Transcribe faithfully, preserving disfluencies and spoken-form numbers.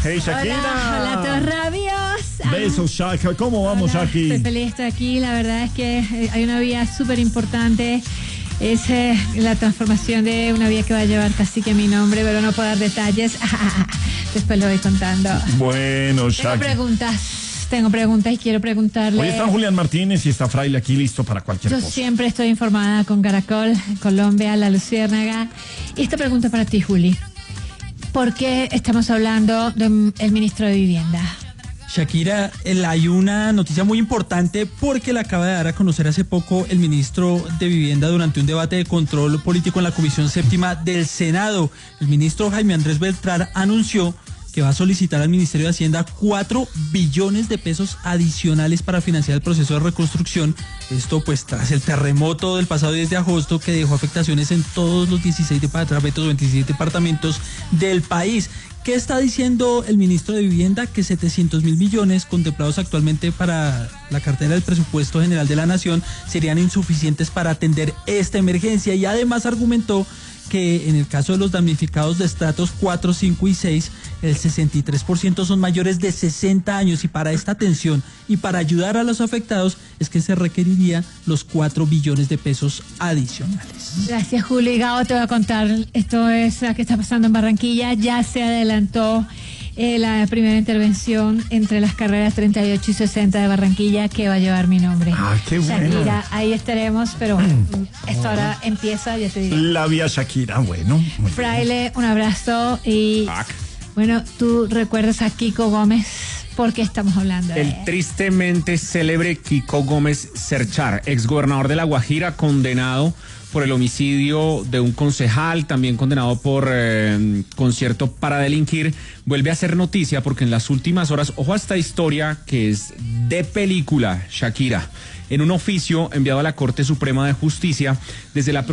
Hey, Shakira. Hola, hola, todos rabiosos. Besos, Shaka. ¿Cómo vamos Hola, aquí? Estoy feliz de estar aquí. La verdad es que hay una vía súper importante. Es eh, la transformación de una vía que va a llevar casi que mi nombre, pero no puedo dar detalles. Después lo voy contando. Bueno, Shaka. Tengo preguntas. Tengo preguntas y quiero preguntarle. Hoy está Julián Martínez y está Fraile aquí listo para cualquier Yo cosa. siempre estoy informada con Caracol, Colombia, La Luciérnaga. Y esta pregunta para ti, Juli. ¿Por qué estamos hablando del ministro de Vivienda? Shakira, el, hay una noticia muy importante porque la acaba de dar a conocer hace poco el ministro de Vivienda durante un debate de control político en la Comisión Séptima del Senado. El ministro Jaime Andrés Beltrán anunció que va a solicitar al Ministerio de Hacienda cuatro billones de pesos adicionales para financiar el proceso de reconstrucción. Esto pues tras el terremoto del pasado diez de agosto que dejó afectaciones en todos los dieciséis departamentos, veintisiete departamentos del país. ¿Qué está diciendo el ministro de Vivienda? Que setecientos mil millones contemplados actualmente para la cartera del presupuesto general de la nación serían insuficientes para atender esta emergencia, y además argumentó que en el caso de los damnificados de estratos cuatro, cinco y seis, el sesenta y tres por ciento son mayores de sesenta años, y para esta atención y para ayudar a los afectados es que se requerirían los cuatro billones de pesos adicionales. Gracias, Julio. Gao, te voy a contar, esto es lo que está pasando en Barranquilla. Ya se adelantó eh, la primera intervención entre las carreras treinta y ocho y sesenta de Barranquilla, que va a llevar mi nombre. Ah, qué bueno. Shakira, ahí estaremos, pero esto ahora empieza, ya te digo. La vía Shakira, bueno. Muy Fraile, un abrazo y... Bueno, ¿tú recuerdas a Kiko Gómez? ¿Por qué estamos hablando de él? El tristemente célebre Kiko Gómez Cerchar, exgobernador de La Guajira, condenado por el homicidio de un concejal, también condenado por eh, concierto para delinquir, vuelve a hacer noticia porque en las últimas horas, ojo a esta historia que es de película, Shakira, en un oficio enviado a la Corte Suprema de Justicia desde la